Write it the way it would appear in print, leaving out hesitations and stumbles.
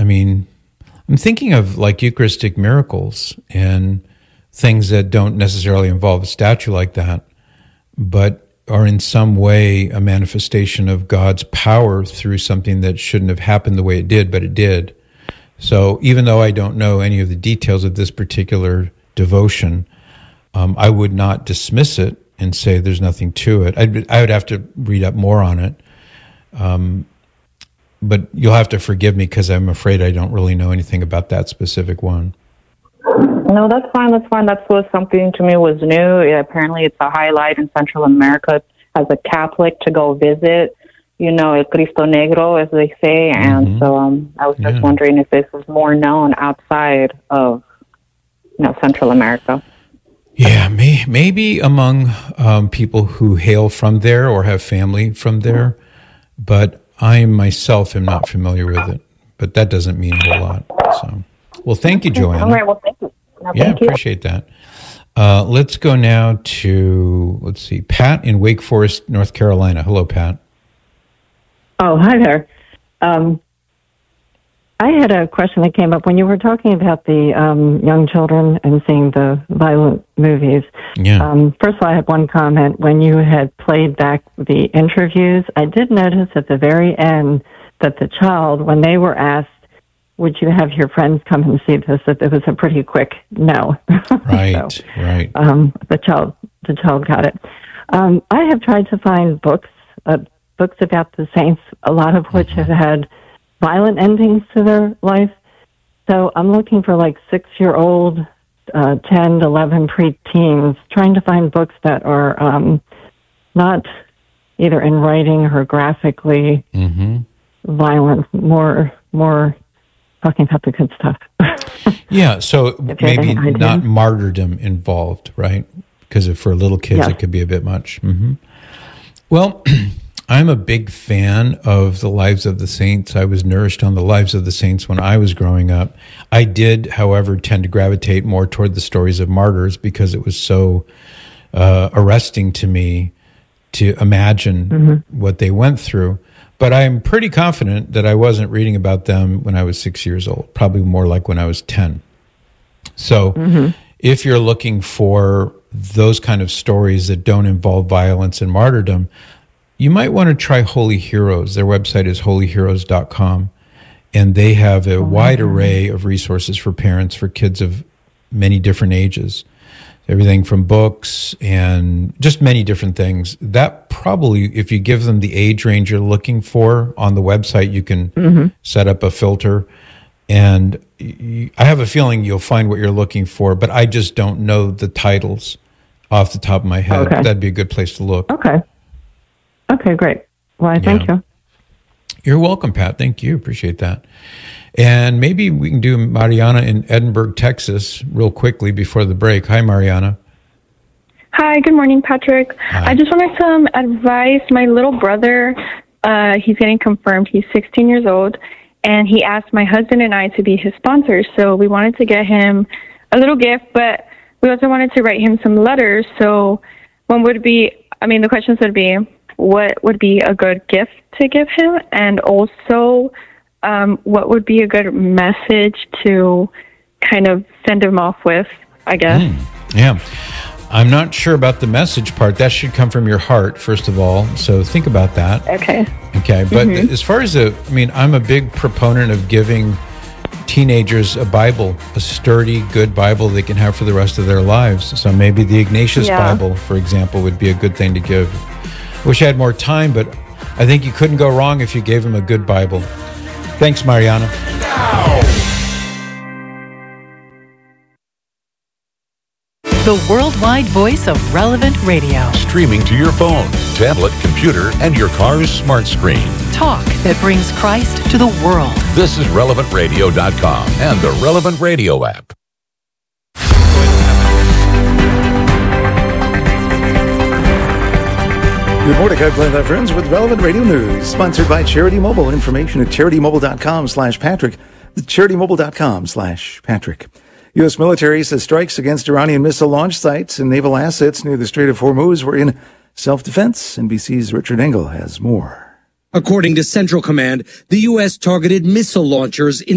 mean, I'm thinking of like Eucharistic miracles and things that don't necessarily involve a statue like that, but are in some way a manifestation of God's power through something that shouldn't have happened the way it did, but it did. So even though I don't know any of the details of this particular devotion, I would not dismiss it and say there's nothing to it. I would have to read up more on it. But you'll have to forgive me because I'm afraid I don't really know anything about that specific one. No, that's fine. That was something to me was new. Apparently, it's a highlight in Central America as a Catholic to go visit, El Cristo Negro, as they say. And so I was just wondering if this was more known outside of, Central America. Yeah, maybe among people who hail from there or have family from there, but I myself am not familiar with it. But that doesn't mean a whole lot. So, well, thank you, Joanna. All right, well, thank you. No, yeah, thank you. Appreciate that. Let's go now to, Pat in Wake Forest, North Carolina. Hello, Pat. Oh, hi there. I had a question that came up when you were talking about the young children and seeing the violent movies. Yeah. First of all, I had one comment. When you had played back the interviews, I did notice at the very end that the child, when they were asked, would you have your friends come and see this, that it was a pretty quick no. Right, so, right. The child got it. I have tried to find books about the saints, a lot of which have had violent endings to their life. So I'm looking for 6-year-old, 10, 11 preteens, trying to find books that are not either in writing or graphically violent, more talking about the good stuff. Yeah, so maybe not martyrdom involved, right? Because for little kids, it could be a bit much. Well, I'm a big fan of the lives of the saints. I was nourished on the lives of the saints when I was growing up. I did, however, tend to gravitate more toward the stories of martyrs because it was so arresting to me to imagine what they went through. But I'm pretty confident that I wasn't reading about them when I was 6 years old, probably more like when I was 10. So if you're looking for those kind of stories that don't involve violence and martyrdom, you might want to try Holy Heroes. Their website is holyheroes.com, and they have a wide array of resources for parents for kids of many different ages. Everything from books and just many different things. That probably, if you give them the age range you're looking for on the website, you can set up a filter. And I have a feeling you'll find what you're looking for, but I just don't know the titles off the top of my head. Okay. That'd be a good place to look. Okay, great. Well, thank you. You're welcome, Pat. Thank you. Appreciate that. And maybe we can do Mariana in Edinburgh, Texas, real quickly before the break. Hi, Mariana. Hi, good morning, Patrick. Hi. I just wanted some advice. My little brother, he's getting confirmed. He's 16 years old, and he asked my husband and I to be his sponsors. So we wanted to get him a little gift, but we also wanted to write him some letters. So the questions would be, what would be a good gift to give him? And also, what would be a good message to kind of send him off with, I guess? Yeah. I'm not sure about the message part. That should come from your heart, first of all. So think about that. Okay. But as far as I'm a big proponent of giving teenagers a Bible, a sturdy, good Bible they can have for the rest of their lives. So maybe the Ignatius Bible, for example, would be a good thing to give. Wish I had more time, but I think you couldn't go wrong if you gave him a good Bible. Thanks, Mariana. The worldwide voice of Relevant Radio. Streaming to your phone, tablet, computer, and your car's smart screen. Talk that brings Christ to the world. This is RelevantRadio.com and the Relevant Radio app. Good morning, God bless our friends with Relevant Radio News, sponsored by Charity Mobile. Information at CharityMobile.com/Patrick. CharityMobile.com/Patrick. U.S. military says strikes against Iranian missile launch sites and naval assets near the Strait of Hormuz were in self-defense. NBC's Richard Engel has more. According to Central Command, the U.S. targeted missile launchers in